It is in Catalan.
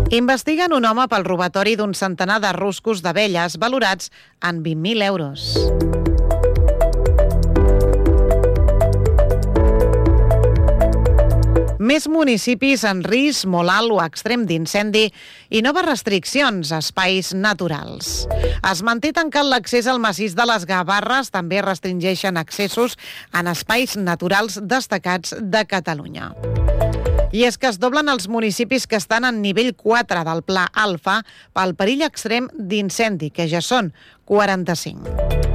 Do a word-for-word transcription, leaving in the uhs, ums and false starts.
Investiguen un home pel robatori d'un centenar de ruscos d'abelles valorats en vint mil euros. Més municipis en risc molt alt o extrem d'incendi i noves restriccions a espais naturals. Es manté tancat l'accés al massís de les Gavarres, també restringeixen accessos en espais naturals destacats de Catalunya. I és que es doblen els municipis que estan en nivell quatre del Pla Alfa pel perill extrem d'incendi, que ja són quaranta-cinc.